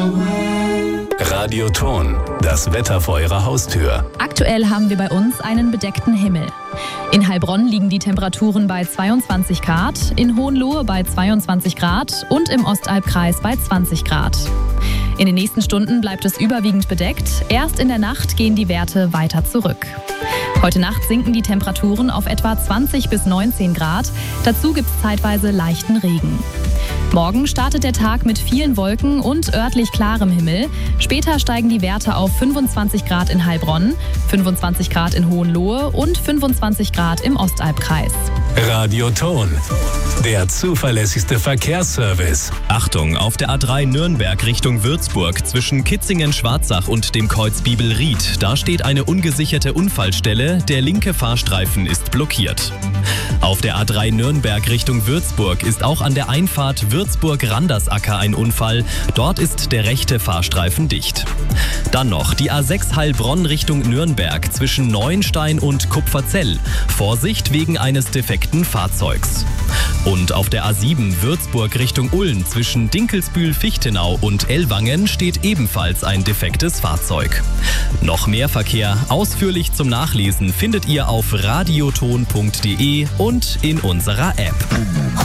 Radioton, das Wetter vor Ihrer Haustür. Aktuell haben wir bei uns einen bedeckten Himmel. In Heilbronn liegen die Temperaturen bei 22 Grad, in Hohenlohe bei 22 Grad und im Ostalbkreis bei 20 Grad. In den nächsten Stunden bleibt es überwiegend bedeckt. Erst in der Nacht gehen die Werte weiter zurück. Heute Nacht sinken die Temperaturen auf etwa 20 bis 19 Grad. Dazu gibt es zeitweise leichten Regen. Morgen startet der Tag mit vielen Wolken und örtlich klarem Himmel. Später steigen die Werte auf 25 Grad in Heilbronn, 25 Grad in Hohenlohe und 25 Grad im Ostalbkreis. Radioton, der zuverlässigste Verkehrsservice. Achtung, auf der A3 Nürnberg Richtung Würzburg zwischen Kitzingen-Schwarzach und dem Kreuz Biebelried. Da steht eine ungesicherte Unfallstelle. Der linke Fahrstreifen ist blockiert. Auf der A3 Nürnberg Richtung Würzburg ist auch an der Einfahrt Würzburg-Randersacker ein Unfall. Dort ist der rechte Fahrstreifen dicht. Dann noch die A6 Heilbronn Richtung Nürnberg zwischen Neuenstein und Kupferzell. Vorsicht wegen eines defekten Fahrzeugs. Und auf der A7 Würzburg Richtung Ulm zwischen Dinkelsbühl-Fichtenau und Ellwangen steht ebenfalls ein defektes Fahrzeug. Noch mehr Verkehr ausführlich zum Nachlesen findet ihr auf radioton.de und in unserer App.